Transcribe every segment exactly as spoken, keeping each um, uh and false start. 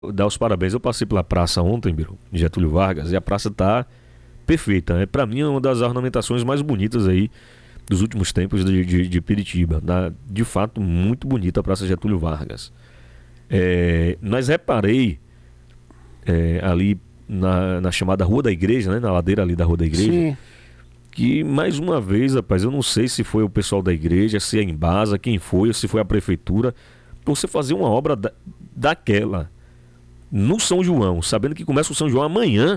Dar os parabéns. Eu passei pela praça ontem, Biro, de Getúlio Vargas, e a praça tá perfeita, né? Pra mim é uma das ornamentações mais bonitas aí dos últimos tempos de, de, de Piritiba. Tá? De fato, muito bonita a Praça Getúlio Vargas. É, mas reparei é, ali na, na chamada Rua da Igreja, né? Na ladeira ali da Rua da Igreja. Sim. Que mais uma vez, rapaz, eu não sei se foi o pessoal da igreja, se é a Embasa, quem foi, ou se foi a prefeitura, você fazer uma obra da, daquela no São João, sabendo que começa o São João amanhã,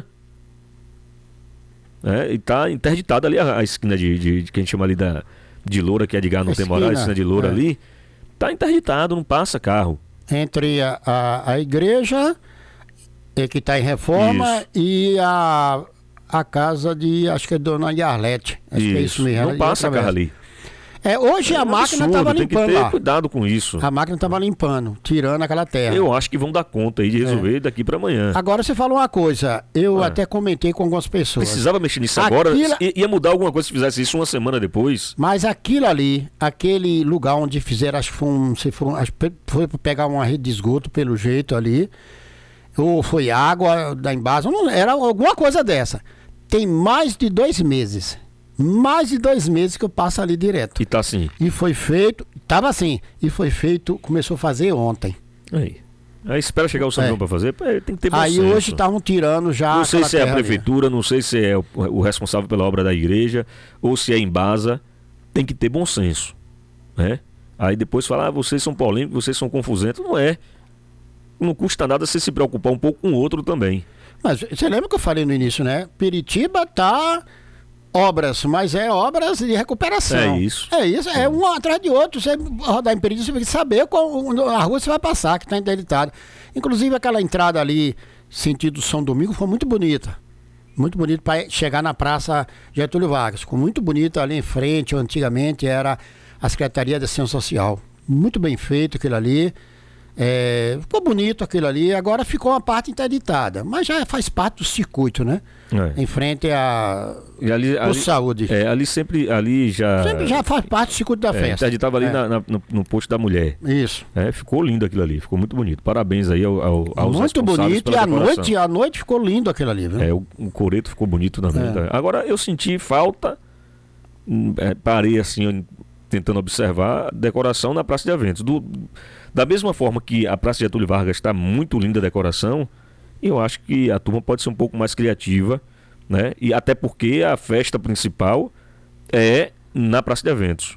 né, e tá interditada ali a, a esquina de, de, de que a gente chama ali da, de Loura, que é de Gá, não tem moral, a esquina de Loura é. ali, tá interditado, não passa carro. Entre a, a, a igreja, é, que está em reforma, Isso. e a, a casa de, acho que é Dona Yarlete. Acho Isso. que é isso mesmo. Não passa carro ali. É, hoje É a um máquina absurdo, estava tem que limpando ter lá. cuidado com isso. A máquina estava limpando, tirando aquela terra. Eu acho que vão dar conta aí de resolver daqui para amanhã. Agora você falou uma coisa, eu Ah. até comentei com algumas pessoas. Precisava mexer nisso agora? Aquilo- I- Ia mudar alguma coisa se fizesse isso uma semana depois? Mas aquilo ali, aquele lugar onde fizeram, acho que foi um, se for, acho que foi para pegar uma rede de esgoto pelo jeito ali, ou foi água da Embasa, não, era alguma coisa dessa. Tem mais de dois meses, mais de dois meses que eu passo ali direto. E tá assim. E foi feito, tava assim, e foi feito, começou a fazer ontem. Aí. Aí espera chegar o São É. João pra fazer, pô, tem que ter bom Aí senso. hoje estavam tirando já. Não sei aquela se é a terra ali. prefeitura, não sei se é o, o responsável pela obra da igreja, ou se é a Embasa. Tem que ter bom senso, né? Aí depois falar, ah, vocês são polêmicos, vocês são confusentos. Não é. Não custa nada você se preocupar um pouco com o outro também. Mas você lembra que eu falei no início, né? Piritiba tá obras, mas é obras de recuperação. É isso. É isso, é um atrás de outro. Você rodar em Piritiba, você tem que saber qual a rua você vai passar, que está interditada. Inclusive aquela entrada ali, sentido São Domingo, foi muito bonita. Muito bonito para chegar na Praça Getúlio Vargas. Ficou muito bonito ali em frente, antigamente era a Secretaria de Assistência Social. Muito bem feito aquilo ali. É, ficou bonito aquilo ali, agora ficou uma parte interditada, mas já faz parte do circuito, né? É. Em frente a E ali, o ali, saúde. é, ali sempre, ali já... Sempre já faz parte do circuito da é, festa. interditava ali É. na- na- no, no posto da mulher. Isso. É, ficou lindo aquilo ali, ficou muito bonito. Parabéns aí ao, ao, aos Muito responsáveis bonito, e pela à decoração. noite, à noite ficou lindo aquilo ali, viu? É, o, o coreto ficou bonito também. É. Tá? Agora eu senti falta, hum, é, parei assim, eu- tentando observar a decoração na praça de eventos. Do, da mesma forma que a Praça Getúlio Vargas está muito linda a decoração, eu acho que a turma pode ser um pouco mais criativa, né? E até porque a festa principal é na praça de eventos.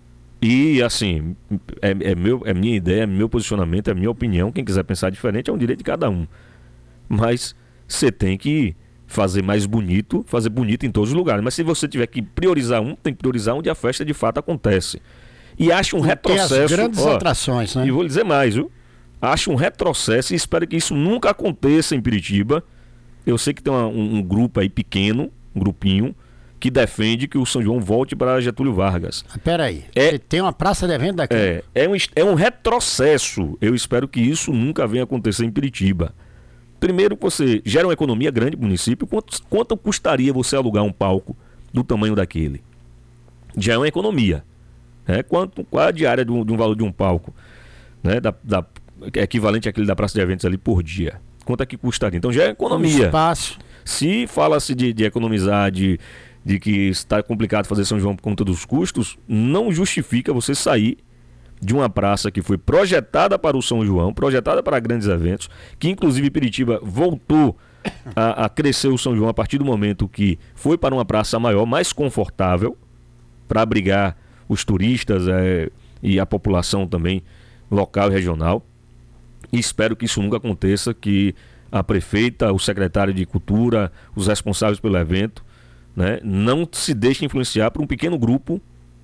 E assim, é, é, meu, é minha ideia, é meu posicionamento, é minha opinião. Quem quiser pensar diferente é um direito de cada um. Mas você tem que fazer mais bonito, fazer bonito em todos os lugares. Mas se você tiver que priorizar um, tem que priorizar onde a festa de fato acontece. E acho um Tem retrocesso. as grandes ó, atrações, né? E vou lhe dizer mais, viu? Acho um retrocesso e espero que isso nunca aconteça em Piritiba. Eu sei que tem uma- um, um grupo aí pequeno, um grupinho, que defende que o São João volte para Getúlio Vargas. Ah, peraí, É- você tem uma praça de evento daqui. É, é, um, é um retrocesso. Eu espero que isso nunca venha acontecer em Piritiba. Primeiro, você gera uma economia grande para o município. Quanto, quanto custaria você alugar um palco do tamanho daquele? Já é uma economia. Né? Quanto, qual a diária de um, de um valor de um palco? Né? Da, da, é equivalente àquele da praça de eventos ali por dia. Quanto é que custaria? Então já é Um economia. espaço. Se fala-se de, de economizar, de, de que está complicado fazer São João por conta dos custos, não justifica você sair de uma praça que foi projetada para o São João, projetada para grandes eventos, que inclusive Piritiba voltou a, a crescer o São João a partir do momento que foi para uma praça maior, mais confortável, para abrigar os turistas é, e a população também local e regional. E espero que isso nunca aconteça, que a prefeita, o secretário de Cultura, os responsáveis pelo evento, né, não se deixem influenciar por um pequeno grupo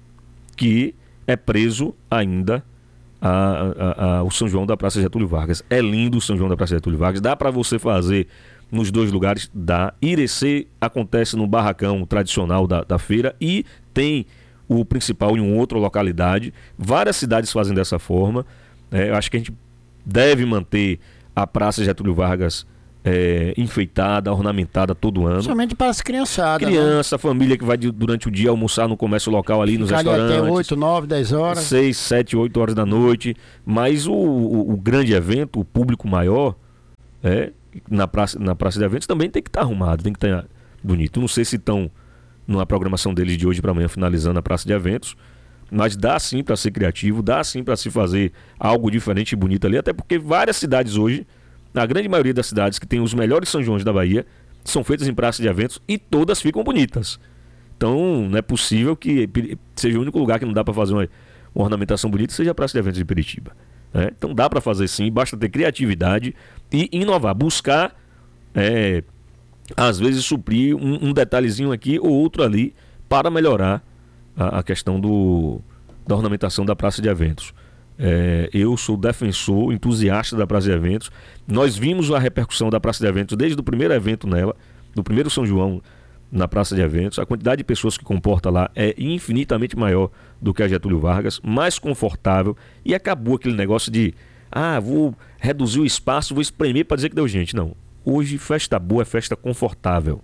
que é preso ainda a, a, a, ao São João da Praça Getúlio Vargas. É lindo o São João da Praça Getúlio Vargas, dá para você fazer nos dois lugares, dá. Irecê acontece no barracão tradicional da, da feira e tem o principal em uma outra localidade. Várias cidades fazem dessa forma. É, eu acho que a gente deve manter a Praça Getúlio Vargas é, enfeitada, ornamentada todo ano. Somente para as criançadas. Criança, família que vai de- durante o dia almoçar no comércio local ali, nos Ficar ali restaurantes. até oito, nove, dez horas. seis, sete, oito horas da noite. Mas o, o, o grande evento, o público maior, é, na, praça, na praça de eventos também tem que estar tá arrumado, tem que estar tá bonito. Não sei se estão numa programação deles de hoje para amanhã finalizando a praça de eventos, mas dá sim para ser criativo, dá sim para se fazer algo diferente e bonito ali, até porque várias cidades hoje, a grande maioria das cidades que tem os melhores São Joões da Bahia, são feitas em praça de eventos e todas ficam bonitas. Então não é possível que seja o único lugar que não dá para fazer uma, uma ornamentação bonita, seja a praça de eventos de Piritiba. Né? Então dá para fazer sim, basta ter criatividade e inovar, buscar, é, às vezes suprir um, um detalhezinho aqui ou outro ali para melhorar a, a questão do, da ornamentação da praça de eventos. É, eu sou defensor, entusiasta da praça de eventos. Nós vimos a repercussão da praça de eventos desde o primeiro evento nela, do primeiro São João na praça de eventos. A quantidade de pessoas que comporta lá é infinitamente maior do que a Getúlio Vargas, mais confortável, e acabou aquele negócio de ah, vou reduzir o espaço, vou espremer para dizer que deu gente. Não, hoje festa boa é festa confortável.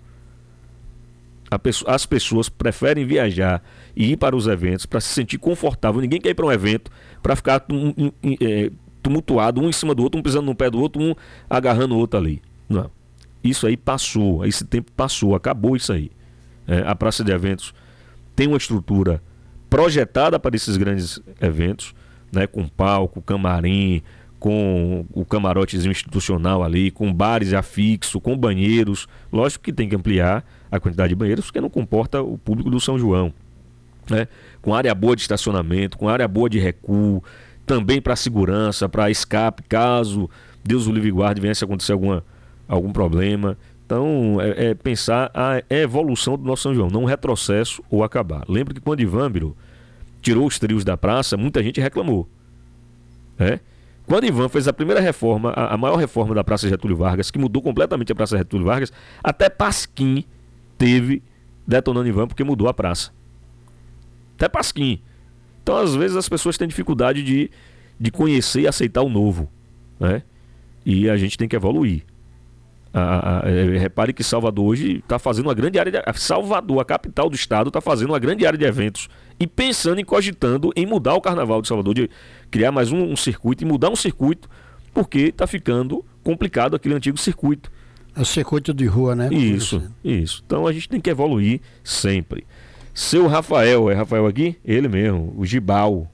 As pessoas preferem viajar e ir para os eventos para se sentir confortável. Ninguém quer ir para um evento para ficar tumultuado, um em cima do outro, um pisando no pé do outro, um agarrando o outro ali. Não. Isso aí passou, esse tempo passou, acabou isso aí. É, a praça de eventos tem uma estrutura projetada para esses grandes eventos, né, com palco, camarim, com o camarotezinho institucional ali, com bares afixo, com banheiros. Lógico que tem que ampliar a quantidade de banheiros, porque não comporta o público do São João. Né? Com área boa de estacionamento, com área boa de recuo, também para segurança, para escape, caso Deus o livre e guarde, venha se acontecer alguma, algum problema. Então, é, é pensar a evolução do nosso São João, não um retrocesso ou acabar. Lembra que quando Ivan Biru tirou os trios da praça, muita gente reclamou. É? Quando Ivan fez a primeira reforma, a, a maior reforma da Praça Getúlio Vargas, que mudou completamente a Praça Getúlio Vargas, até Pasquim teve detonando Ivan porque mudou a praça. Até Pasquim. Então, às vezes, as pessoas têm dificuldade de, de conhecer e aceitar o novo. Né? E a gente tem que evoluir. A, a, a, repare que Salvador hoje está fazendo uma grande área de, Salvador, a capital do estado, está fazendo uma grande área de eventos e pensando e cogitando em mudar o Carnaval de Salvador, de criar mais um, um circuito e mudar um circuito, porque está ficando complicado aquele antigo circuito. É o circuito de rua, né? Isso, isso. Então a gente tem que evoluir sempre. Seu Rafael, é Rafael aqui? Ele mesmo, o Gibal.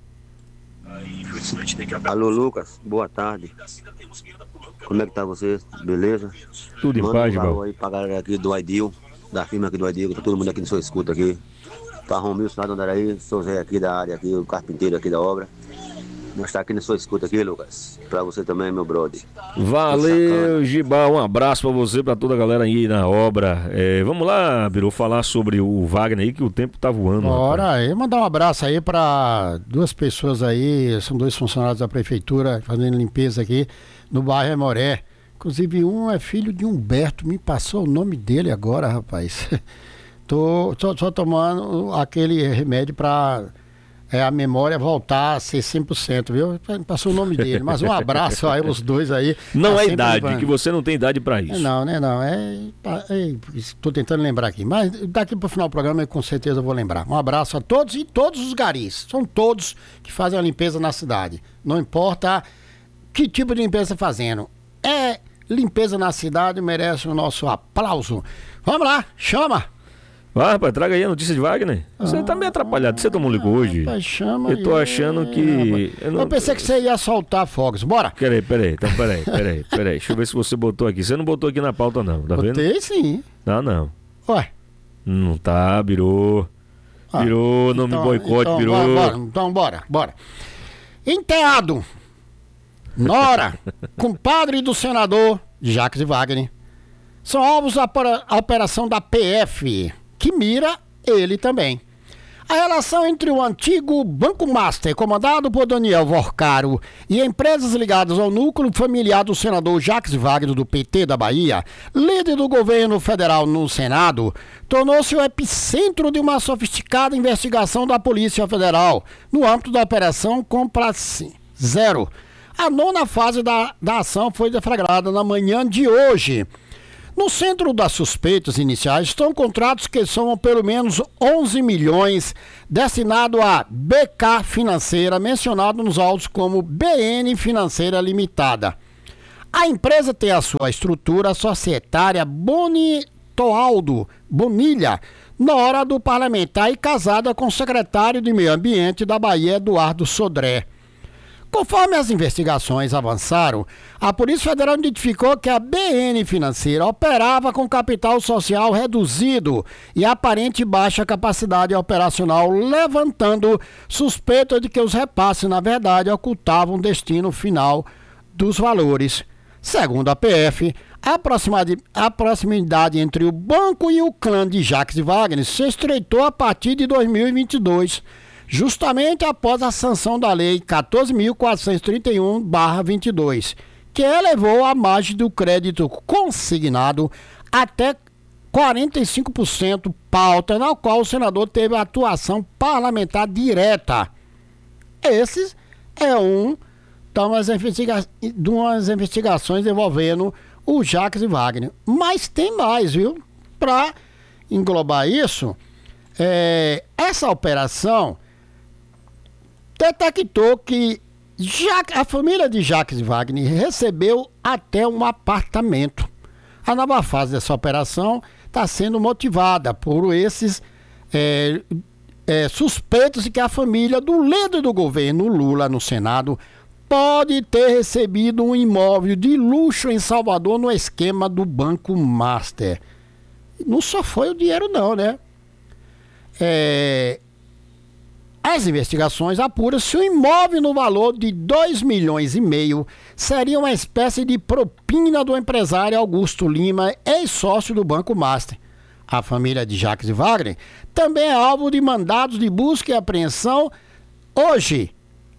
Alô, Lucas, boa tarde. Como é que tá você? Beleza? Tudo em paz, Gibal. Manda um aí pra galera aqui do Aidil, da firma aqui do Aidil, tá todo mundo aqui no seu escuta aqui. Tá Romilson lá do Andaraí, sou Zé aqui da área aqui, o carpinteiro aqui da obra. Nós tá aqui no seu escuta aqui, Lucas. Pra você também, meu brother. Valeu, Gibal. Um abraço pra você, pra toda a galera aí na obra. É, vamos lá, Biru, falar sobre o Wagner aí, que o tempo tá voando. Bora aí, mandar um abraço aí pra duas pessoas aí, são dois funcionários da prefeitura fazendo limpeza aqui no bairro Emoré. Inclusive um é filho de Humberto, me passou o nome dele agora, rapaz. Tô só, só tomando aquele remédio pra é, a memória voltar a ser cem por cento, viu? Passou o nome dele, mas um abraço aí os dois aí. Não tá é idade, levando. Que você não tem idade pra isso. É, não, né, não, é, é, estou tentando lembrar aqui, mas daqui pro final do programa eu com certeza vou lembrar. Um abraço a todos e todos os garis, são todos que fazem a limpeza na cidade, não importa que tipo de limpeza está fazendo, é limpeza na cidade, merece o nosso aplauso. Vamos lá, chama! Ah, rapaz, traga aí a notícia de Wagner. Você ah, tá meio atrapalhado. Você tomou ligo hoje? Rapaz, chama eu tô aí, achando que... Eu, não... eu pensei que você ia soltar fogos. Bora! Peraí, peraí. Então, peraí, peraí, peraí. Deixa eu ver se você botou aqui. Você não botou aqui na pauta, não. Tá vendo? Botei sim. Não, não. Ué? Não tá, virou. Ah, virou, não então, me boicote, então, virou. Bora, bora, então, bora, bora. Enteado. Nora, compadre do senador Jacques Wagner, são alvos da operação da P F, que mira ele também. A relação entre o antigo Banco Master, comandado por Daniel Vorcaro, e empresas ligadas ao núcleo familiar do senador Jacques Wagner, do P T da Bahia, líder do governo federal no Senado, tornou-se o epicentro de uma sofisticada investigação da Polícia Federal, no âmbito da Operação Complace Zero. A nona fase da, da ação foi deflagrada na manhã de hoje. No centro das suspeitas iniciais estão contratos que somam pelo menos onze milhões destinados a B K Financeira, mencionado nos autos como B N Financeira Limitada. A empresa tem a sua estrutura societária Bonitoaldo Bonilha, nora do parlamentar e casada com o secretário de Meio Ambiente da Bahia, Eduardo Sodré. Conforme as investigações avançaram, a Polícia Federal identificou que a B N Financeira operava com capital social reduzido e aparente baixa capacidade operacional, levantando suspeita de que os repasses, na verdade, ocultavam o destino final dos valores. Segundo a P F, a proximidade, a proximidade entre o banco e o clã de Jacques Wagner se estreitou a partir de dois mil e vinte e dois, justamente após a sanção da Lei quatorze mil quatrocentos e trinta e um barra vinte e dois, que elevou a margem do crédito consignado até quarenta e cinco por cento, pauta na qual o senador teve atuação parlamentar direta. Esse é um das investiga- de umas investigações envolvendo o Jacques Wagner. Mas tem mais, viu? Para englobar isso, é, essa operação detectou que Jacques, a família de Jacques Wagner recebeu até um apartamento. A nova fase dessa operação está sendo motivada por esses é, é, suspeitos de que a família do líder do governo, Lula, no Senado, pode ter recebido um imóvel de luxo em Salvador no esquema do Banco Master. Não só foi o dinheiro não, né? É... As investigações apuram se o imóvel no valor de dois milhões e meio seria uma espécie de propina do empresário Augusto Lima, ex-sócio do Banco Master. A família de Jacques Wagner também é alvo de mandados de busca e apreensão hoje,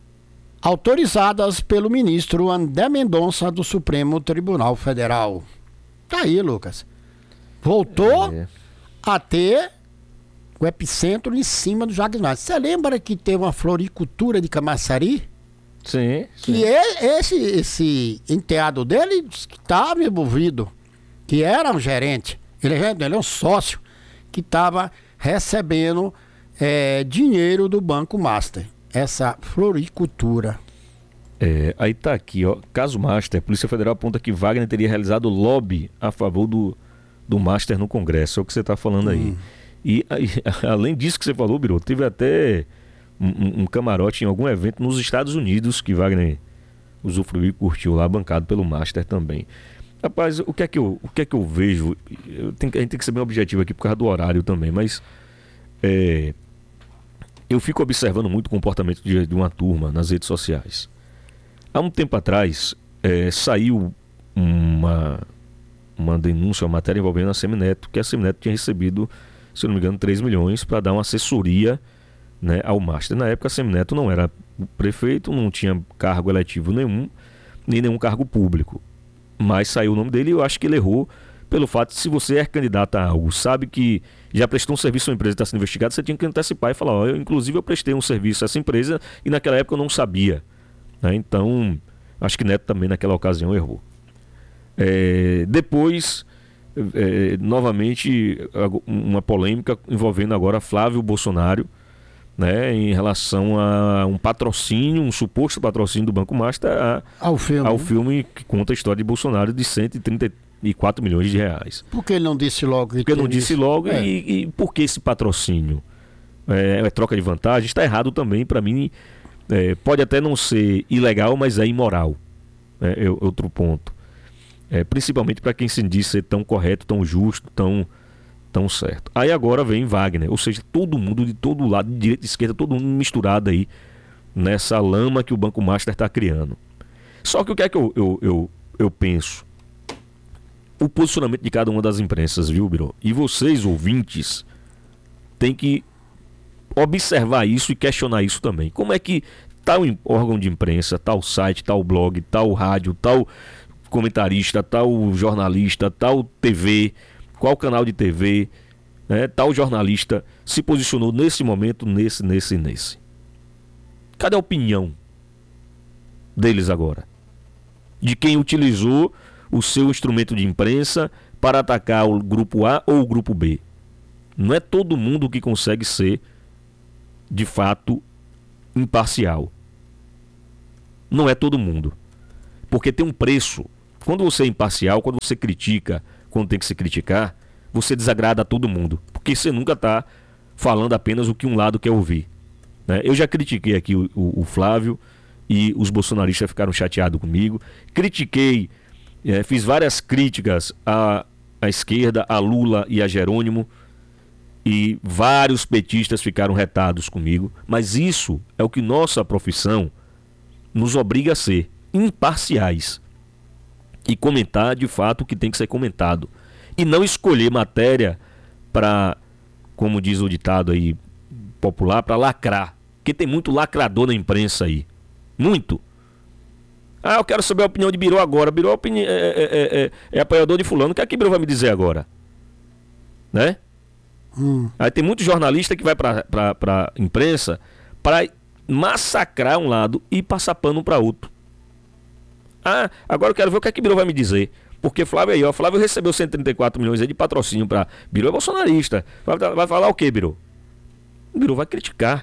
autorizadas pelo ministro André Mendonça do Supremo Tribunal Federal. Tá aí, Lucas. Voltou é. a ter o epicentro em cima do Jacques Wagner. Você lembra que teve uma floricultura de Camaçari? Sim. sim. Que é esse, esse enteado dele estava envolvido, que era um gerente, ele, ele é um sócio, que estava recebendo é, dinheiro do Banco Master. Essa floricultura. É, aí tá aqui, ó. Caso Master, a Polícia Federal aponta que Wagner teria realizado lobby a favor do, do Master no Congresso. É o que você tá falando aí. Hum. E aí, além disso que você falou, Biro, teve até um, um camarote em algum evento nos Estados Unidos que Wagner usufruiu e curtiu lá, bancado pelo Master também. Rapaz, o que é que eu, o que é que eu vejo? Eu tenho, a gente tem que ser bem objetivo aqui por causa do horário também, mas é, eu fico observando muito o comportamento de, de uma turma nas redes sociais. Há um tempo atrás, é, saiu uma, uma denúncia, uma matéria envolvendo a Semineto, que a Semineto tinha recebido, se não me engano, três milhões para dar uma assessoria, né, ao Master. Na época, a Semineto não era prefeito, não tinha cargo eletivo nenhum, nem nenhum cargo público. Mas saiu o nome dele e eu acho que ele errou pelo fato de, se você é candidato a algo, sabe que já prestou um serviço a uma empresa que está sendo investigada, você tinha que antecipar e falar, ó, eu, inclusive eu prestei um serviço a essa empresa e naquela época eu não sabia. Né? Então, acho que Neto também naquela ocasião errou. É, depois, é, novamente, uma polêmica envolvendo agora Flávio Bolsonaro, né, em relação a um patrocínio, um suposto patrocínio do Banco Master a, ao, filme. ao filme que conta a história de Bolsonaro de cento e trinta e quatro milhões de reais. Por que ele não disse logo? Porque ele não disse logo é. e, e por que esse patrocínio? É, é troca de vantagem? Está errado também, para mim. É, pode até não ser ilegal, mas é imoral. É, é outro ponto. É, principalmente para quem se diz ser tão correto, tão justo, tão, tão certo. Aí agora vem Wagner, ou seja, todo mundo de todo lado, de direita e de esquerda, todo mundo misturado aí nessa lama que o Banco Master está criando. Só que o que é que eu, eu, eu, eu penso? O posicionamento de cada uma das imprensas, viu, Biro? E vocês, ouvintes, têm que observar isso e questionar isso também. Como é que tal órgão de imprensa, tal site, tal blog, tal rádio, tal comentarista, tal jornalista, tal T V, qual canal de T V, né, tal jornalista se posicionou nesse momento, nesse, nesse e nesse? Cadê a opinião deles agora? De quem utilizou o seu instrumento de imprensa para atacar o grupo A ou o grupo B? Não é todo mundo que consegue ser, de fato, imparcial. Não é todo mundo. Porque tem um preço. quando você é imparcial, quando você critica, quando tem que se criticar, você desagrada a todo mundo. Porque você nunca está falando apenas o que um lado quer ouvir. Né? Eu já critiquei aqui o, o, o Flávio e os bolsonaristas ficaram chateados comigo. Critiquei, é, fiz várias críticas à, à esquerda, a Lula e a Jerônimo. E vários petistas ficaram retados comigo. Mas isso é o que nossa profissão nos obriga a ser imparciais. E comentar de fato o que tem que ser comentado. E não escolher matéria para, como diz o ditado aí popular, para lacrar. Porque tem muito lacrador na imprensa aí. Muito. Ah, eu quero saber a opinião de Birô agora. Birô é, opini- é, é, é, é apoiador de fulano. O que é que Birô vai me dizer agora? Né? Hum. Aí tem muito jornalista que vai para a imprensa para massacrar um lado e passar pano para outro. Ah, agora eu quero ver o que é que Birô vai me dizer. Porque Flávio aí, ó, Flávio recebeu cento e trinta e quatro milhões aí de patrocínio para Birô é bolsonarista. Vai, vai falar o que, Birô? Birô vai criticar.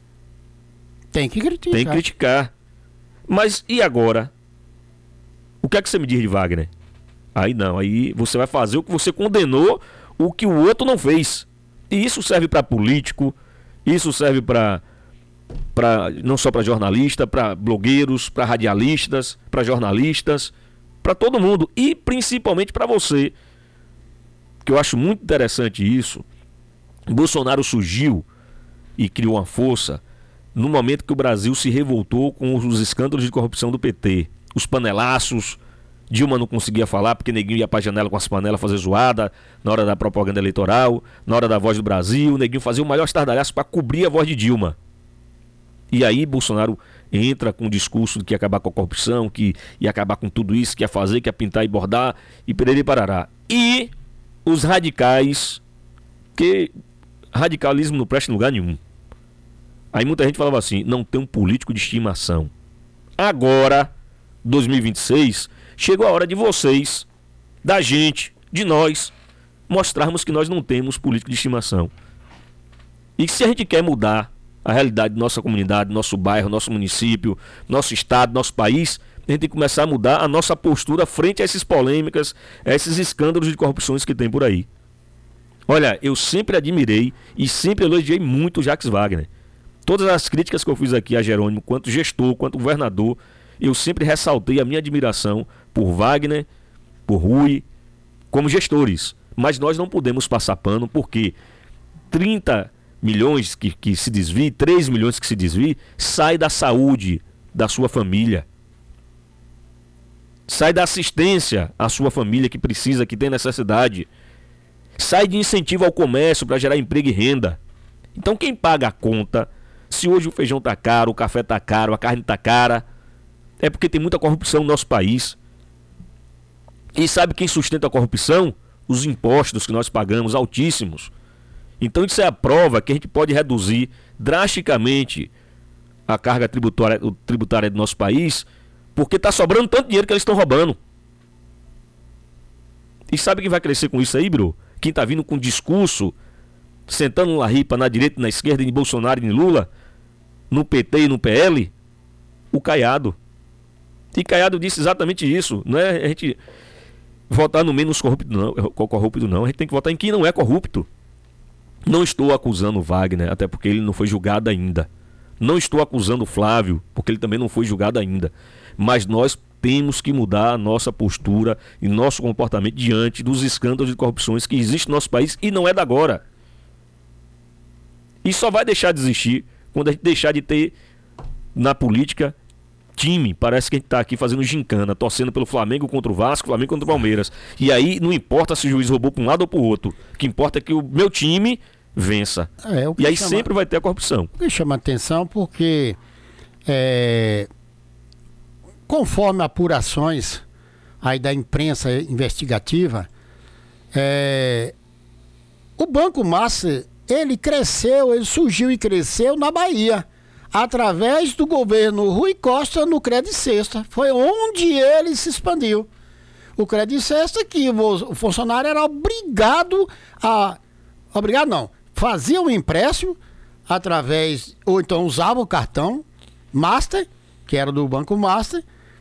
Tem que criticar. Tem que criticar. Mas e agora? O que é que você me diz de Wagner? Aí não, aí você vai fazer o que você condenou, o que o outro não fez. E isso serve para político, isso serve para para não só para jornalista, para blogueiros, para radialistas, para jornalistas, para todo mundo e principalmente para você. Que eu acho muito interessante isso. Bolsonaro surgiu e criou uma força no momento que o Brasil se revoltou com os escândalos de corrupção do P T, os panelaços. Dilma não conseguia falar porque Neguinho ia pra janela com as panelas fazer zoada na hora da propaganda eleitoral, na hora da Voz do Brasil. Neguinho fazia o maior estardalhaço para cobrir a voz de Dilma. E aí Bolsonaro entra com o discurso de que ia acabar com a corrupção, que ia acabar com tudo isso, que ia fazer, que ia pintar e bordar, e perere parará. E os radicais, que radicalismo não presta em lugar nenhum. Aí muita gente falava assim, não tem um político de estimação. Agora, dois mil e vinte e seis, chegou a hora de vocês, da gente, de nós, mostrarmos que nós não temos político de estimação. E que se a gente quer mudar a realidade da nossa comunidade, nosso bairro, nosso município, nosso estado, nosso país, a gente tem que começar a mudar a nossa postura frente a essas polêmicas, a esses escândalos de corrupções que tem por aí. Olha, eu sempre admirei e sempre elogiei muito o Jacques Wagner. Todas as críticas que eu fiz aqui a Jerônimo, quanto gestor, quanto governador, eu sempre ressaltei a minha admiração por Wagner, por Rui, como gestores. Mas nós não podemos passar pano porque trinta milhões que, que se desvie, três milhões que se desvie, sai da saúde da sua família. Sai da assistência à sua família que precisa, que tem necessidade. Sai de incentivo ao comércio para gerar emprego e renda. Então quem paga a conta, se hoje o feijão tá caro, o café tá caro, a carne tá cara, é porque tem muita corrupção no nosso país. E sabe quem sustenta a corrupção? Os impostos que nós pagamos, altíssimos. Então isso é a prova que a gente pode reduzir drasticamente a carga tributária, tributária do nosso país, porque está sobrando tanto dinheiro que eles estão roubando. E sabe quem vai crescer com isso aí, bro? Quem está vindo com discurso, sentando na ripa, na direita e na esquerda, em Bolsonaro e em Lula, no P T e no P L, o Caiado. E Caiado disse exatamente isso. Não é a gente votar no menos corrupto não, corrupto não, a gente tem que votar em quem não é corrupto. Não estou acusando o Wagner, até porque ele não foi julgado ainda. Não estou acusando o Flávio, porque ele também não foi julgado ainda. Mas nós temos que mudar a nossa postura e nosso comportamento diante dos escândalos de corrupções que existem no nosso país e não é da agora. E só vai deixar de existir quando a gente deixar de ter na política time. Parece que a gente está aqui fazendo gincana, torcendo pelo Flamengo contra o Vasco, Flamengo contra o Palmeiras. E aí não importa se o juiz roubou para um lado ou para o outro. O que importa é que o meu time vença. É, e aí chama, sempre vai ter a corrupção. O que chama atenção porque é, conforme apurações aí da imprensa investigativa, é, o Banco Master, ele cresceu, ele surgiu e cresceu na Bahia, através do governo Rui Costa no Crédito Sexta. Foi onde ele se expandiu. O Crédito Sexta que o funcionário era obrigado a... Obrigado não. Fazia um empréstimo através, ou então usava o cartão Master, que era do Banco Master,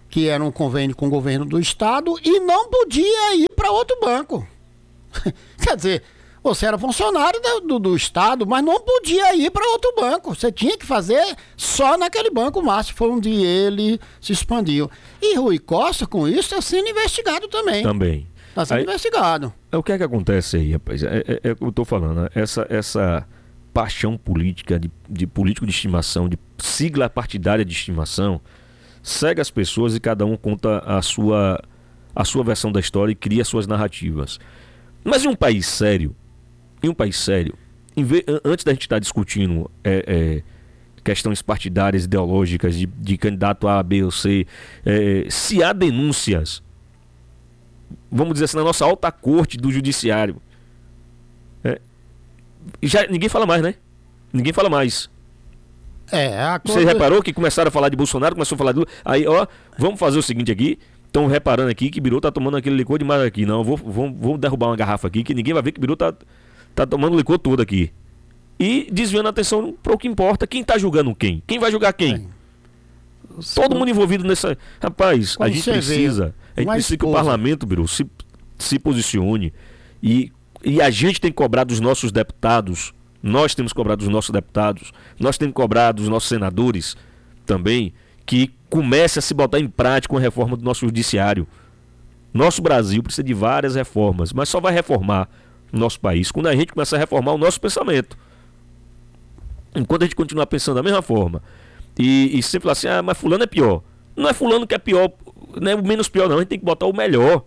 que era um convênio com o governo do estado, e não podia ir para outro banco. Quer dizer, você era funcionário do, do, do estado, mas não podia ir para outro banco. Você tinha que fazer só naquele banco máximo. Foi onde ele se expandiu. E Rui Costa, com isso, está sendo investigado também. Também. Está sendo Aí, investigado. É, o que é que acontece aí, rapaz? É, é, é o que eu estou falando, né? Essa, essa paixão política, de, de político de estimação, de sigla partidária de estimação, cega as pessoas e cada um conta a sua, a sua versão da história e cria suas narrativas. Mas em um país sério, em um país sério, em vez, antes da gente estar discutindo é, é, questões partidárias, ideológicas, de, de candidato A, B ou C, é, se há denúncias, vamos dizer assim, na nossa alta corte do judiciário, é, já ninguém fala mais, né? Ninguém fala mais. É, a Você reparou que começaram a falar de Bolsonaro, começou a falar do... Aí, ó, vamos fazer o seguinte aqui. Estão reparando aqui que Biru tá tomando aquele licor demais aqui. Não, vou, vou, vou derrubar uma garrafa aqui que ninguém vai ver que Biru tá, tá tomando licor todo aqui. E desviando a atenção para o que importa. Quem tá julgando quem? Quem vai julgar quem? É. Todo mundo envolvido nessa... Rapaz, Como a gente precisa... A gente precisa que o parlamento, Biru, se, se posicione. E, e a gente tem que cobrar dos nossos deputados. Nós temos que cobrar dos nossos deputados. Nós temos que cobrar dos nossos senadores também, que comece a se botar em prática uma reforma do nosso judiciário. Nosso Brasil precisa de várias reformas, mas só vai reformar o nosso país quando a gente começar a reformar o nosso pensamento. Enquanto a gente continuar pensando da mesma forma e, e sempre falar assim, ah, mas fulano é pior. Não é fulano que é pior, não é o menos pior não, a gente tem que botar o melhor.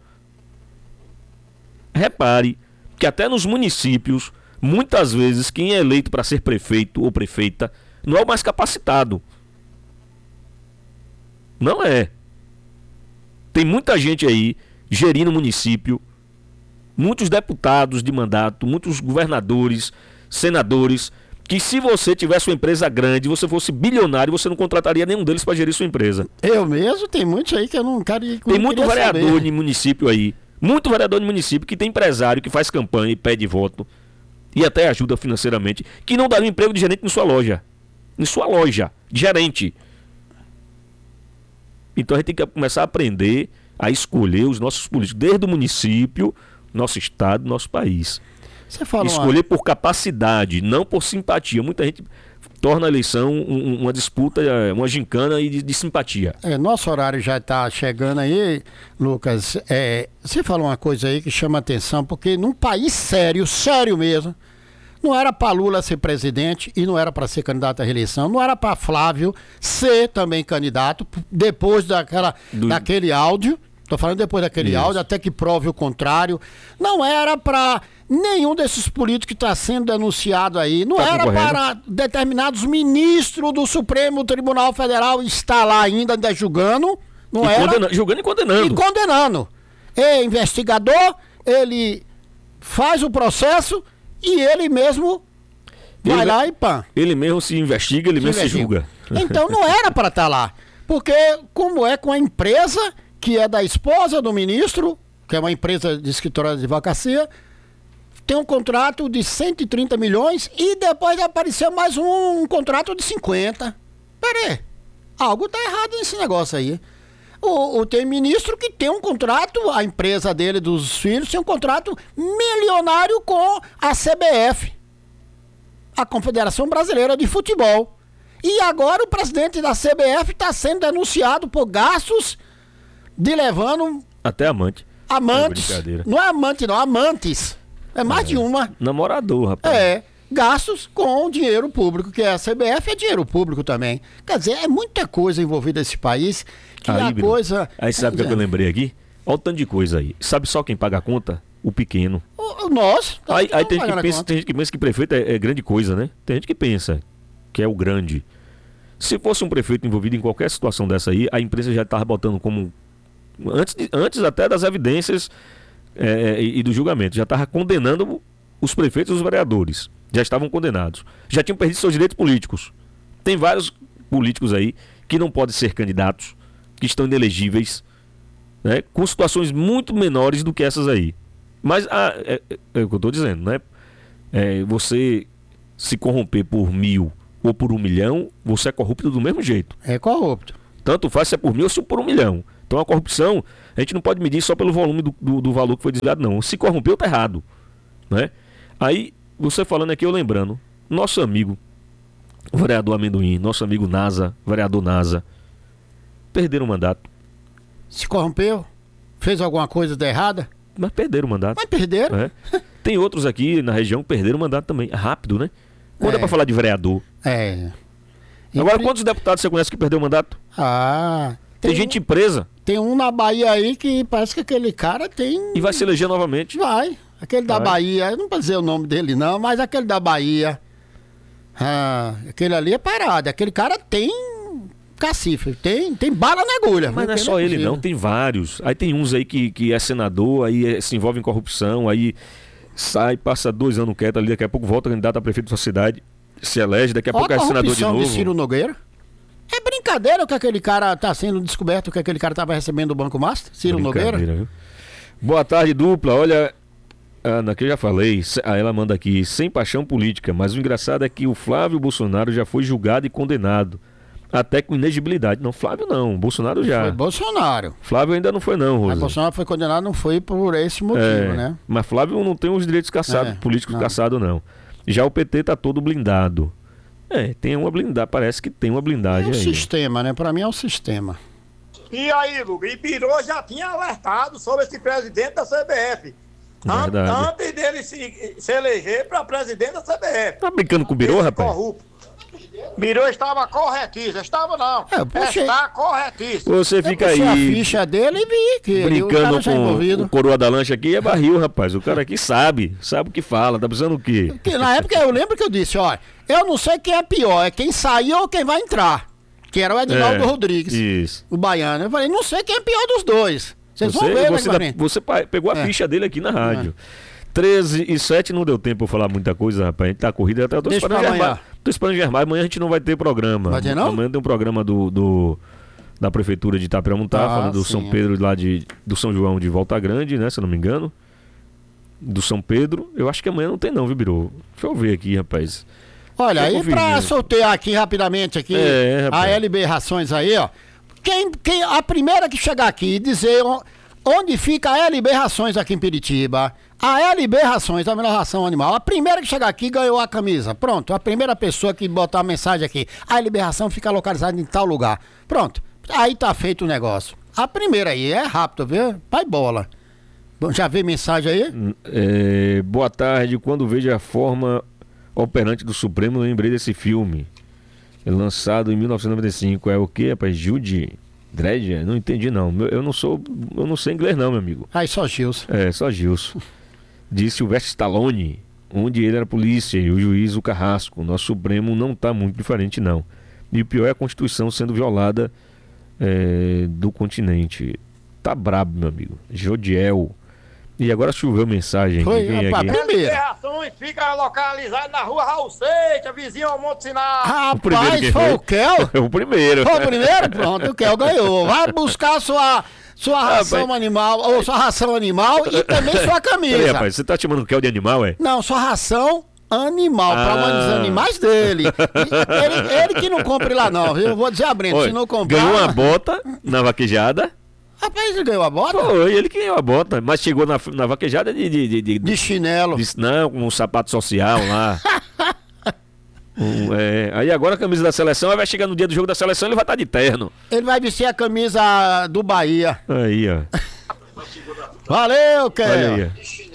Repare que até nos municípios, muitas vezes, quem é eleito para ser prefeito ou prefeita não é o mais capacitado. Não é. Tem muita gente aí gerindo o município, muitos deputados de mandato, muitos governadores, senadores, que se você tivesse uma empresa grande, você fosse bilionário, você não contrataria nenhum deles para gerir sua empresa. Eu mesmo, tem muitos aí que eu não quero ir. Tem muito vereador de município aí, muito vereador de município que tem empresário, que faz campanha e pede voto, e até ajuda financeiramente, que não daria um emprego de gerente em sua loja. Em sua loja, de gerente. Então a gente tem que começar a aprender a escolher os nossos políticos, desde o município, nosso estado, nosso país. Você fala escolher uma... por capacidade, não por simpatia. Muita gente torna a eleição um, uma disputa, uma gincana de, de simpatia. É, nosso horário já está chegando aí, Lucas. É, você falou uma coisa aí que chama atenção, porque num país sério, sério mesmo, não era para Lula ser presidente e não era para ser candidato à reeleição, não era para Flávio ser também candidato, depois daquela, Do... daquele áudio, estou falando depois daquele Isso. áudio, até que prove o contrário, não era para nenhum desses políticos que está sendo denunciado aí, não tá era para determinados ministros do Supremo Tribunal Federal estar lá ainda, ainda julgando, não e era? Condena... Julgando e condenando. E condenando. É investigador, ele faz o processo... E ele mesmo vai ele, lá e pá. Ele mesmo se investiga, ele se mesmo investiga. se julga. Então não era para estar lá. Porque como é com a empresa, que é da esposa do ministro, que é uma empresa de escritório de advocacia, tem um contrato de cento e trinta milhões e depois apareceu mais um, um contrato de cinquenta. Pera aí, algo tá errado nesse negócio aí. O, o, tem ministro que tem um contrato, a empresa dele, dos filhos, tem um contrato milionário com a C B F, a Confederação Brasileira de Futebol. E agora o presidente da C B F está sendo denunciado por gastos de levando... Até amante. Amantes. É não é amante não, amantes. É mais é. de uma. Namorador, rapaz. É. Gastos com dinheiro público, que é a C B F é dinheiro público também. Quer dizer, é muita coisa envolvida nesse país que aí, a Bruno, coisa... Aí sabe o que, é que eu lembrei aqui? Olha o tanto de coisa aí. Sabe só quem paga a conta? O pequeno. O, nós. Aí, aí tem, gente que pensa, tem gente que pensa que prefeito é, é grande coisa, né? Tem gente que pensa que é o grande. Se fosse um prefeito envolvido em qualquer situação dessa aí, a imprensa já estava botando como... Antes, de, antes até das evidências é, e, e do julgamento, já estava condenando os prefeitos e os vereadores. Já estavam condenados. Já tinham perdido seus direitos políticos. Tem vários políticos aí que não podem ser candidatos, que estão inelegíveis, né, com situações muito menores do que essas aí. Mas ah, é, é, é o que eu estou dizendo, né? É, você se corromper por mil ou por um milhão, você é corrupto do mesmo jeito. É corrupto. Tanto faz se é por mil ou se é por um milhão. Então a corrupção, a gente não pode medir só pelo volume do, do, do valor que foi desviado, não. Se corrompeu, tá errado. Né? Aí, você falando aqui, eu lembrando, nosso amigo, o vereador Amendoim, nosso amigo Nasa, vereador Nasa, perderam o mandato. Se corrompeu? Fez alguma coisa de errada? Mas perderam o mandato. Mas perderam. É. Tem outros aqui na região que perderam o mandato também. Rápido, né? Quando é, é pra falar de vereador. É. Agora, quantos deputados você conhece que perdeu o mandato? Ah. Tem, tem gente presa. Tem um na Bahia aí que parece que aquele cara tem... E vai se eleger novamente. Vai. Aquele da vai. Bahia, eu não vou dizer o nome dele não, mas aquele da Bahia. Ah, aquele ali é parado. Aquele cara tem cacife, tem, tem bala na agulha. Mas não é só é ele não, tem vários. Aí tem uns aí que, que é senador, aí é, se envolve em corrupção, aí sai, passa dois anos quieto ali, daqui a pouco volta candidato a prefeito da sua cidade, se elege, daqui a pouco é senador de novo. De Ciro Nogueira. É brincadeira o que aquele cara tá sendo descoberto, o que aquele cara tava recebendo do Banco Master, Ciro Nogueira. Viu? Boa tarde, dupla. Olha, Ana, que eu já falei, ah, ela manda aqui, sem paixão política, mas o engraçado é que o Flávio Bolsonaro já foi julgado e condenado, até com inegibilidade. Não, Flávio não, Bolsonaro já. Foi Bolsonaro. Flávio ainda não foi não, Rosa. Mas Bolsonaro foi condenado, não foi por esse motivo, é, né? Mas Flávio não tem os direitos caçados, é, políticos não. caçados não. Já o P T tá todo blindado. É, tem uma blindagem, parece que tem uma blindagem aí. É o aí. sistema, né? Pra mim é o sistema. E aí, Luga, Ibirô já tinha alertado sobre esse presidente da C B F. Verdade. Antes dele se, se eleger para presidente da C B F. Tá brincando com o Birô, rapaz? Corrupto. Birô estava corretíssimo. Estava não. É, puxei, Está corretíssimo. Você fica aí a ficha dele e vi que brincando o com o coroa da lancha aqui é barril, rapaz. O cara aqui sabe, sabe o que fala. Tá precisando o quê? Porque na época eu lembro que eu disse, olha, eu não sei quem é pior, é quem saiu ou quem vai entrar. Que era o Edinaldo é, Rodrigues, isso. o baiano. Eu falei, não sei quem é pior dos dois. Vocês vão ver, você, né, da, você pegou a é. ficha dele aqui na rádio. É. treze e sete não deu tempo pra falar muita coisa, rapaz. A gente tá corrida até. Eu tô Deixa esperando Germar. Tô esperando Germar. Amanhã a gente não vai ter programa. Vai ter, não? Amanhã tem um programa do, do da prefeitura de Itapiramutá, ah, falando do sim, São Pedro lá de do São João de Volta Grande, né? Se eu não me engano. Do São Pedro. Eu acho que amanhã não tem não, viu, Biru? Deixa eu ver aqui, rapaz. Olha, aí pra sortear aqui rapidamente aqui é, a L B Rações aí, ó. Quem, quem, a primeira que chegar aqui e dizer onde fica a L B Rações aqui em Piritiba, a L B Rações, a melhor ração animal, a primeira que chegar aqui ganhou a camisa. Pronto, a primeira pessoa que botar a mensagem aqui, a L B Ração fica localizada em tal lugar. Pronto, aí tá feito o negócio. A primeira aí é rápido, viu? Pai bola. Já vê mensagem aí? É, boa tarde, quando vejo a forma operante do Supremo, eu lembrei desse filme. Lançado em mil novecentos e noventa e cinco. É o que, rapaz? Judy Dredd? Não entendi não. Eu não sou. Eu não sei inglês não, meu amigo. Ah, só Gilson. É, só Gilson. Disse Sylvester Stallone, onde ele era polícia e o juiz o Carrasco. Nosso Supremo não tá muito diferente não. E o pior é a Constituição sendo violada é, do continente. Tá brabo, meu amigo. Jodiel. E agora choveu mensagem. Foi, aqui, opa, aqui. primeiro. Rações fica localizado na rua Raul Seixas, vizinho ao Monte Sinal. Rapaz, foi, foi o Kel? O primeiro. Foi o primeiro? Pronto, o Kel ganhou. Vai buscar sua, sua ração rapaz. animal, ou sua ração animal e também sua camisa. Peraí, rapaz, você tá chamando o Kel de animal, é? Não, sua ração animal, ah. para os animais dele. Ele, ele que não compre lá não, viu? Eu vou dizer a Brenda, se não comprar... Ganhou uma bota na vaquejada. Rapaz, ele ganhou a bota? Foi, ele que ganhou a bota, mas chegou na, na vaquejada de... De, de, de, de chinelo. De, não, com um sapato social lá. um, é, aí agora a camisa da seleção, vai chegar no dia do jogo da seleção, ele vai estar de terno. Ele vai vestir a camisa do Bahia. Aí, ó. Valeu, Kel.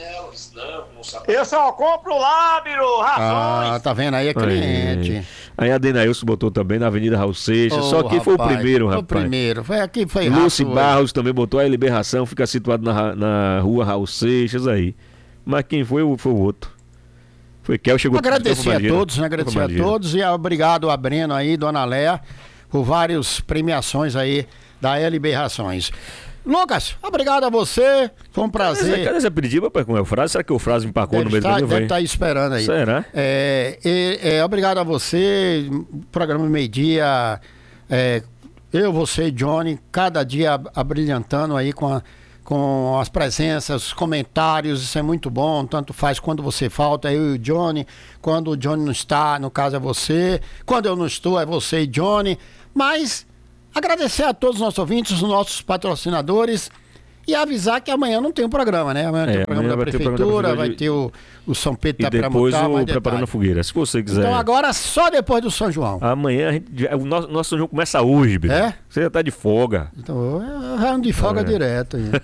Eu só compro lá, Biru, rações. Ah, tá vendo aí, é cliente. Aí, aí a Denailson botou também na Avenida Raul Seixas, oh, só que rapaz, foi o primeiro, rapaz. Foi o primeiro, foi aqui, foi Lúcio Barros também botou a L B Ração, fica situado na, na rua Raul Seixas aí. Mas quem foi, foi o outro. Foi Kel, chegou... Agradecer a todos, né? Agradecer a todos e obrigado a Breno aí, Dona Léa, por várias premiações aí da L B Rações. Lucas, obrigado a você, foi um prazer. Cadê essa Piritiba com o Eufrásio? Será que o Eufrásio empacou deve no meio do caminho? Deve estar tá esperando aí. Será? É, é, é, obrigado a você, programa Meio-Dia, é, eu, você e Johnny, cada dia abrilhantando aí com, a, com as presenças, os comentários, isso é muito bom, tanto faz quando você falta, eu e o Johnny, quando o Johnny não está, no caso é você, quando eu não estou é você e Johnny, mas... Agradecer a todos os nossos ouvintes, os nossos patrocinadores. E avisar que amanhã não tem um programa, né? Amanhã É, tem o programa da amanhã vai ter o prefeitura, programa da vai prefeitura ter o, o São Pedro E da depois Pramucar, o mais Preparando a detalhe. Fogueira. Se você quiser. Então agora só depois do São João. Amanhã a gente, o nosso, nosso São João começa hoje, Biru. É? Você já tá de folga. Então eu ando de folga É. direto. Aí.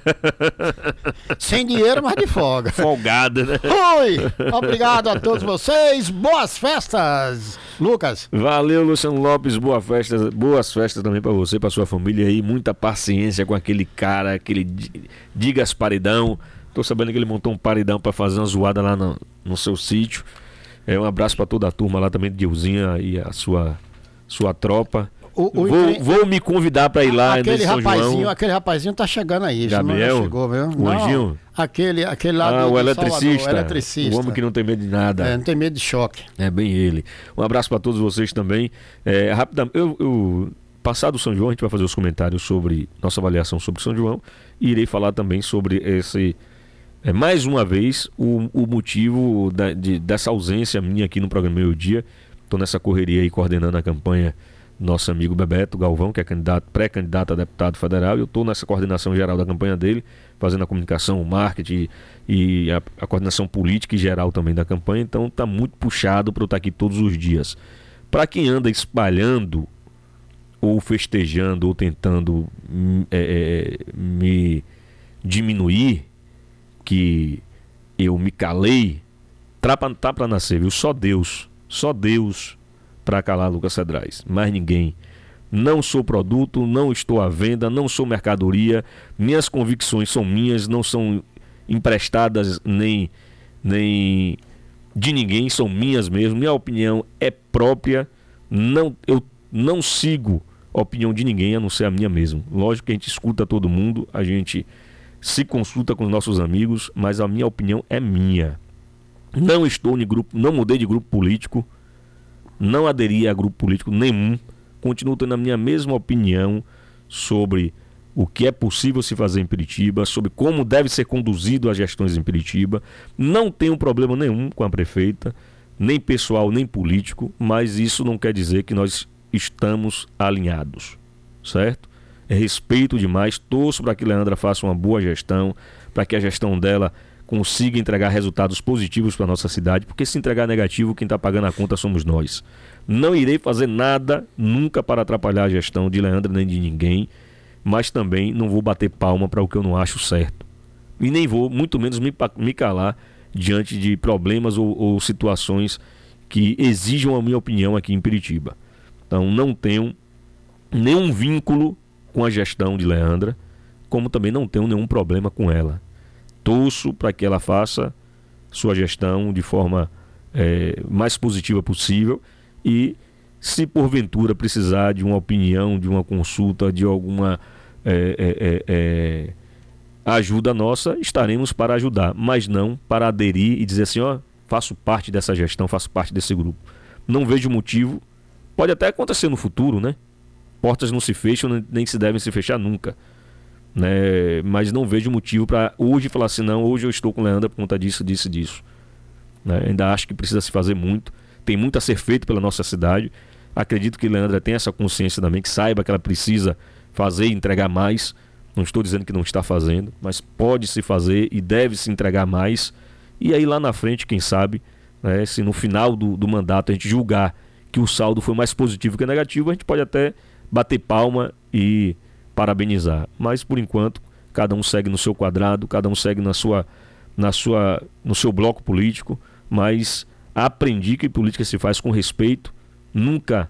Sem dinheiro, mas de folga. Folgada, né? Oi! Obrigado a todos vocês. Boas festas, Lucas. Valeu, Luciano Lopes. Boa festa, boas festas também pra você, pra sua família aí. Muita paciência com aquele cara, aquele di- Digas Paredão. Tô sabendo que ele montou um paredão pra fazer uma zoada lá no, no seu sítio. É, um abraço pra toda a turma lá também de Deusinha e a sua, sua tropa. O, o vou, empre- vou me convidar pra ir lá aquele nesse São rapazinho, João. aquele rapazinho tá chegando aí. esse não Gabriel? chegou, viu? O Não, anjinho? Aquele, aquele lá Ah, do, o de eletricista. Salvador, o eletricista. O homem que não tem medo de nada. É, não tem medo de choque. É bem ele. Um abraço para todos vocês também. É, rapidamente, eu, eu, passado o São João, a gente vai fazer os comentários sobre nossa avaliação sobre o São João e irei falar também sobre esse, é, mais uma vez, o, o motivo da, de, dessa ausência minha aqui no programa Meio Dia. Estou nessa correria aí coordenando a campanha do nosso amigo Bebeto Galvão, que é candidato, pré-candidato a deputado federal, e eu estou nessa coordenação geral da campanha dele, fazendo a comunicação, o marketing e a, a coordenação política e geral também da campanha. Então está muito puxado para eu estar aqui todos os dias. Para quem anda espalhando ou festejando ou tentando hum, é, é, me diminuir, que eu me calei, tá pra, tá pra nascer, viu? Só Deus, só Deus para calar Lucas Cedrais, mais ninguém. Não sou produto, não estou à venda, não sou mercadoria, minhas convicções são minhas, não são emprestadas nem, nem de ninguém, são minhas mesmo, minha opinião é própria, não, eu não sigo a opinião de ninguém a não ser a minha mesmo. Lógico que a gente escuta todo mundo, a gente se consulta com os nossos amigos, mas a minha opinião é minha. Não estou em grupo, não mudei de grupo político, não aderi a grupo político nenhum, continuo tendo a minha mesma opinião sobre o que é possível se fazer em Piritiba, sobre como deve ser conduzido as gestões em Piritiba. Não tenho problema nenhum com a prefeita, nem pessoal, nem político, mas isso não quer dizer que nós estamos alinhados, certo? É respeito demais, torço para que Leandra faça uma boa gestão, para que a gestão dela consiga entregar resultados positivos para a nossa cidade, porque se entregar negativo, quem está pagando a conta somos nós. Não irei fazer nada nunca para atrapalhar a gestão de Leandra nem de ninguém, mas também não vou bater palma para o que eu não acho certo. E nem vou, muito menos, me, me calar diante de problemas ou, ou situações que exijam a minha opinião aqui em Piritiba. Então não tenho nenhum vínculo com a gestão de Leandra, como também não tenho nenhum problema com ela. Torço para que ela faça sua gestão de forma é, mais positiva possível e, se porventura precisar de uma opinião, de uma consulta, de alguma é, é, é, ajuda nossa, estaremos para ajudar, mas não para aderir e dizer assim, ó, faço parte dessa gestão, faço parte desse grupo. Não vejo motivo, pode até acontecer no futuro, né? Portas não se fecham, nem se devem se fechar nunca. Né? Mas não vejo motivo para hoje falar assim, não, hoje eu estou com Leandra por conta disso, disso e disso. Né? Ainda acho que precisa se fazer muito, tem muito a ser feito pela nossa cidade. Acredito que Leandra tem essa consciência também, que saiba que ela precisa fazer e entregar mais. Não estou dizendo que não está fazendo, mas pode se fazer e deve se entregar mais. E aí lá na frente, quem sabe, né, se no final do, do mandato a gente julgar que o saldo foi mais positivo que negativo, a gente pode até bater palma e parabenizar. Mas por enquanto, cada um segue no seu quadrado, cada um segue na sua, na sua, no seu bloco político, mas aprendi que política se faz com respeito. Nunca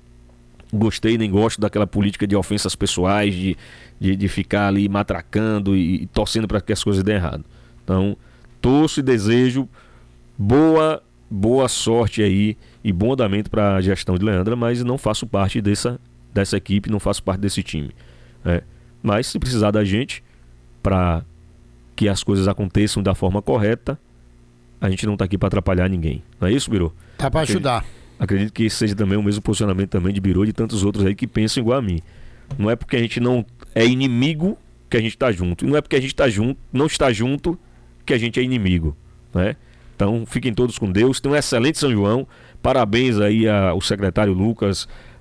gostei nem gosto daquela política de ofensas pessoais, de, de, de ficar ali matracando e, e torcendo para que as coisas dêem errado. Então, torço e desejo boa, boa sorte aí e bom andamento para a gestão de Leandra, mas não faço parte dessa, dessa equipe, não faço parte desse time. É. Mas se precisar da gente para que as coisas aconteçam da forma correta, a gente não está aqui para atrapalhar ninguém. Não é isso, Biru? Tá para ajudar. Acredito que esse seja também o mesmo posicionamento também de Biru e de tantos outros aí que pensam igual a mim. Não é porque a gente não é inimigo que a gente está junto. E não é porque a gente está junto, não está junto que a gente é inimigo. Né? Então fiquem todos com Deus. Tenham um excelente São João. Parabéns aí ao secretário Lucas,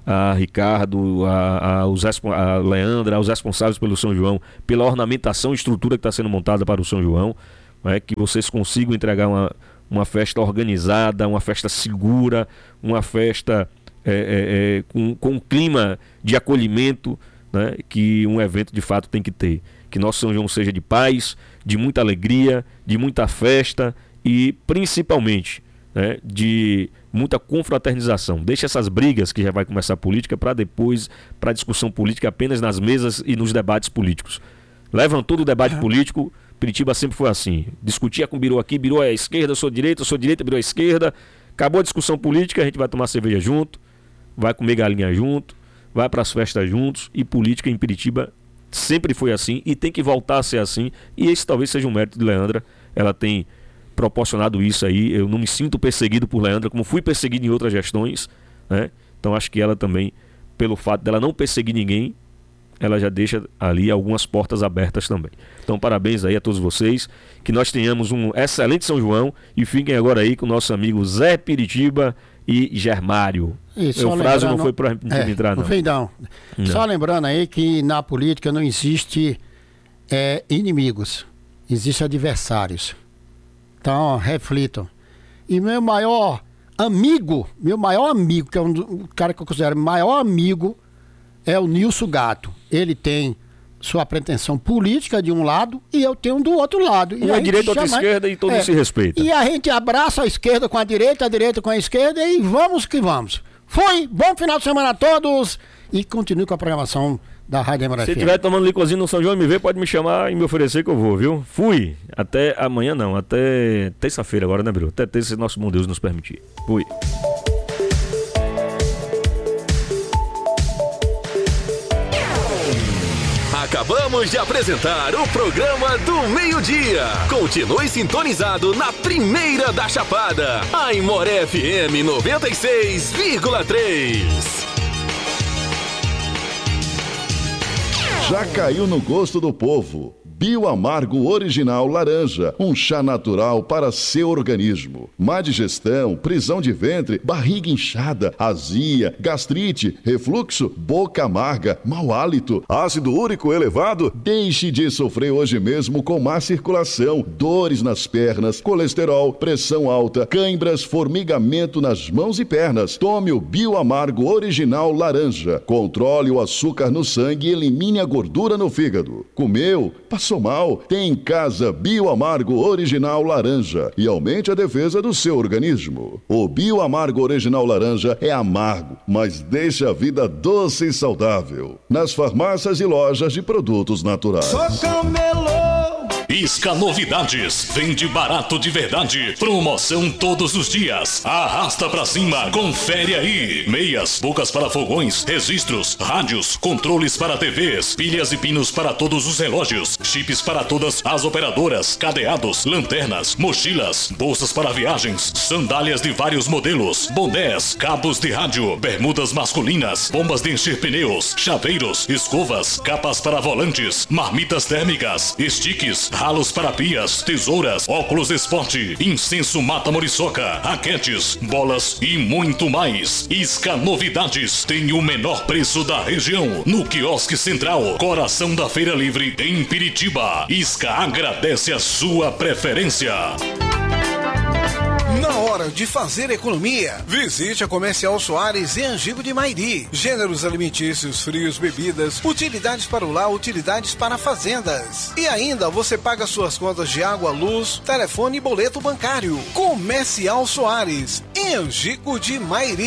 a Ricardo, a, a, os, a Leandra, aos responsáveis pelo São João, pela ornamentação e estrutura que está sendo montada para o São João, né, que vocês consigam entregar uma, uma festa organizada, uma festa segura, uma festa é, é, é, com, com um clima de acolhimento, né, que um evento de fato tem que ter. Que nosso São João seja de paz, de muita alegria, de muita festa e principalmente, né, de muita confraternização. Deixa essas brigas que já vai começar a política para depois, para discussão política apenas nas mesas e nos debates políticos. Levantou do debate político, Piritiba sempre foi assim. Discutia com o Biru aqui, Biru é a esquerda, eu sou direita, eu sou direita, Biru é a esquerda. Acabou a discussão política, a gente vai tomar cerveja junto, vai comer galinha junto, vai para as festas juntos, e política em Piritiba sempre foi assim e tem que voltar a ser assim, e esse talvez seja um mérito de Leandra. Ela tem proporcionado isso aí. Eu não me sinto perseguido por Leandra como fui perseguido em outras gestões, né? Então acho que ela também, pelo fato dela não perseguir ninguém, ela já deixa ali algumas portas abertas também. Então parabéns aí a todos vocês, que nós tenhamos um excelente São João, e fiquem agora aí com o nosso amigo Zé Piritiba e Germário. Isso, Meu frase não foi para é, entrar, não. Não, não. não. Só lembrando aí que na política não existe é, inimigos, existem adversários. Então, reflitam. E meu maior amigo, meu maior amigo, que é um, do, um cara que eu considero maior amigo, é o Nilson Gato. Ele tem sua pretensão política de um lado e eu tenho do outro lado. Um é direita, outra esquerda, e todos é, se respeitam. E a gente abraça a esquerda com a direita, a direita com a esquerda, e vamos que vamos. Fui, bom final de semana a todos, e continue com a programação da Rádio Embora F M. Se estiver tomando licozinho no São João M V, pode me chamar e me oferecer que eu vou, viu? Fui. Até amanhã não, até terça-feira agora, né, Biru? Até terça, se nosso bom Deus nos permitir. Fui. Acabamos de apresentar o programa do meio-dia. Continue sintonizado na primeira da Chapada, a Imoré F M noventa e seis vírgula três. Já caiu no gosto do povo. Bioamargo Original Laranja, um chá natural para seu organismo. Má digestão, prisão de ventre, barriga inchada, azia, gastrite, refluxo, boca amarga, mau hálito, ácido úrico elevado? Deixe de sofrer hoje mesmo com má circulação, dores nas pernas, colesterol, pressão alta, cãibras, formigamento nas mãos e pernas. Tome o Bioamargo Original Laranja. Controle o açúcar no sangue e elimine a gordura no fígado. Comeu? Passou mal? Tem em casa Bioamargo Original Laranja e aumente a defesa do seu organismo. O Bioamargo Original Laranja é amargo, mas deixa a vida doce e saudável. Nas farmácias e lojas de produtos naturais. Sou camelô. Isca Novidades, vende barato de verdade, promoção todos os dias, arrasta pra cima, confere aí, meias, bocas para fogões, registros, rádios, controles para T Vs, pilhas e pinos para todos os relógios, chips para todas as operadoras, cadeados, lanternas, mochilas, bolsas para viagens, sandálias de vários modelos, bonés, cabos de rádio, bermudas masculinas, bombas de encher pneus, chaveiros, escovas, capas para volantes, marmitas térmicas, sticks, ralos para pias, tesouras, óculos esporte, incenso mata muriçoca, raquetes, bolas e muito mais. Isca Novidades tem o menor preço da região, no quiosque central, coração da Feira Livre, em Piritiba. Isca agradece a sua preferência. Na hora de fazer economia, visite a Comercial Soares em Angico de Mairi. Gêneros alimentícios, frios, bebidas, utilidades para o lar, utilidades para fazendas. E ainda você paga suas contas de água, luz, telefone e boleto bancário. Comercial Soares, em Angico de Mairi.